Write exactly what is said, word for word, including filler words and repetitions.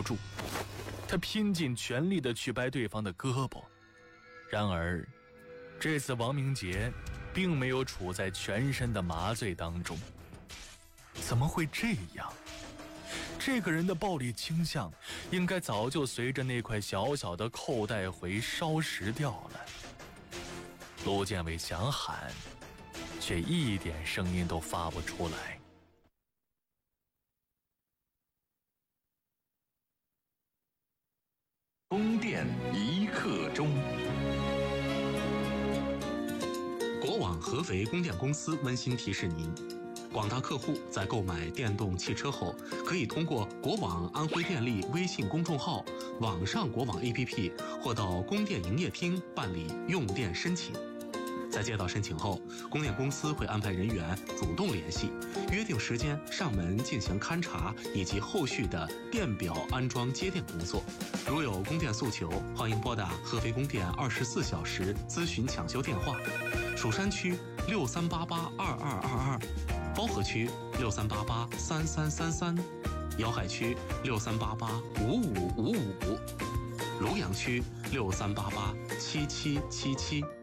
不住，他拼尽全力地去掰对方的胳膊。然而这次王明杰并没有处在全身的麻醉当中。怎么会这样？这个人的暴力倾向应该早就随着那块小小的扣带回烧蚀掉了。陆建伟想喊，却一点声音都发不出来。 宫殿一刻钟。 国网合肥供电公司温馨提示您：广大客户在购买电动汽车后，可以通过国网安徽电力微信公众号、网上国网 A P P 或到供电营业厅办理用电申请。在接到申请后，供电公司会安排人员主动联系，约定时间上门进行勘查以及后续的电表安装接电工作。如有供电诉求，欢迎拨打合肥供电二十四小时咨询抢修电话：蜀山区六三八八二二二二，包河区六三八八三三三三，瑶海区六三八八五五五五，庐阳区六三八八七七七七。